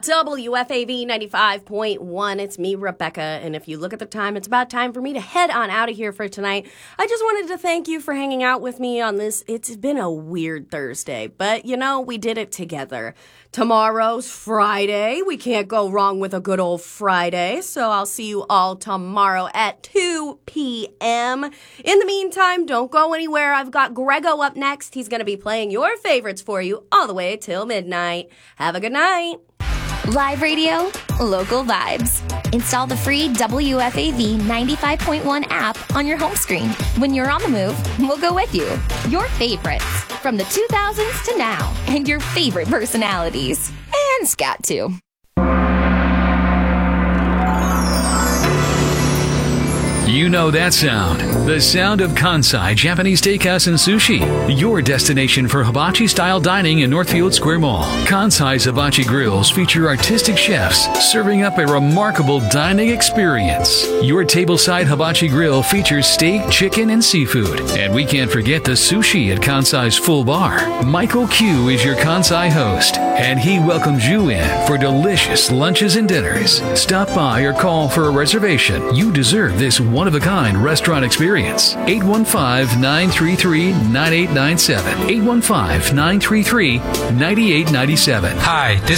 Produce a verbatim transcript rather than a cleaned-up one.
W F A V ninety-five point one. It's me, Rebecca, and if you look at the time, it's about time for me to head on out of here for tonight. I just wanted to thank you for hanging out with me on this. It's been a weird Thursday, but, you know, we did it together. Tomorrow's Friday. We can't go wrong with a good old Friday, so I'll see you all tomorrow at two p.m. In the meantime, don't go anywhere. I've got Grego up next. He's going to be playing your favorites for you all the way till midnight. Have a good night. Live radio, local vibes. Install the free W F A V ninety-five point one app on your home screen. When you're on the move, we'll go with you. Your favorites from the two thousands to now, and your favorite personalities. And scat too. You know that sound. The sound of Kansai Japanese Steakhouse and Sushi. Your destination for hibachi-style dining in Northfield Square Mall. Kansai's Hibachi Grills feature artistic chefs serving up a remarkable dining experience. Your tableside hibachi grill features steak, chicken, and seafood. And we can't forget the sushi at Kansai's Full Bar. Michael Q is your Kansai host, and he welcomes you in for delicious lunches and dinners. Stop by or call for a reservation. You deserve this one-of-a-kind restaurant experience. eight one five, nine three three, nine eight nine seven. eight one five, nine three three, nine eight nine seven. Hi, this